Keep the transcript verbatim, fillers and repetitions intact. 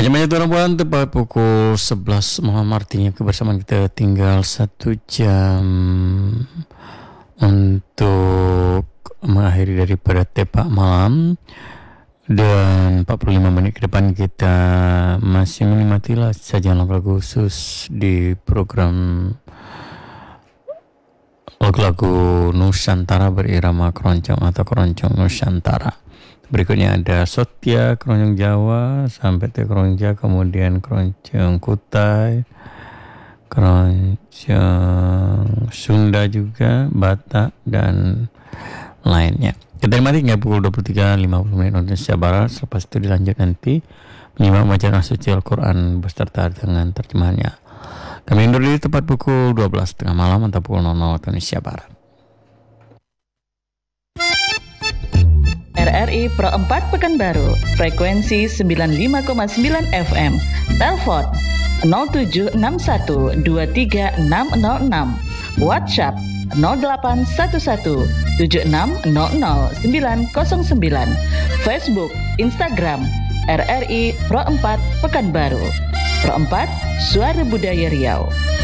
Banyak-banyak orang puan tepat pukul sebelas malam, artinya kebersamaan kita tinggal satu jam untuk mengakhiri daripada tepak malam. Dan empat puluh lima menit ke depan kita masih menikmati saja lagu khusus di program lagu-lagu Nusantara berirama keroncong atau keroncong Nusantara. Berikutnya ada Sotia, keroncong Jawa, sampai ke keroncong Jawa, kemudian keroncong Kutai, keroncong Sunda juga, Batak, dan lainnya. Kita nikmati hingga pukul dua puluh tiga lewat lima puluh menit Indonesia Barat. Selepas itu dilanjut nanti menyimak bacaan suci Al-Quran beserta dengan terjemahannya. Kami undur diri tepat pukul dua belas tiga puluh malam atau pukul nol nol waktu Indonesia Barat. R R I Pro empat Pekanbaru, frekuensi sembilan puluh lima koma sembilan F M. Telepon nol tujuh enam satu dua tiga enam nol enam. WhatsApp nol delapan satu satu tujuh enam nol nol sembilan nol sembilan. Facebook, Instagram R R I Pro empat Pekanbaru. Pro empat, Suara Budaya Riau.